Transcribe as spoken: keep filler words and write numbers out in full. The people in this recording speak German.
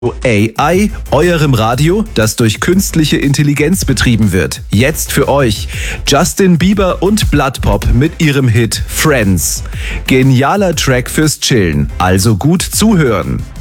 A I, eurem Radio, das durch künstliche Intelligenz betrieben wird. Jetzt für euch Justin Bieber und Bloodpop mit ihrem Hit Friends. Genialer Track fürs Chillen, also gut zuhören.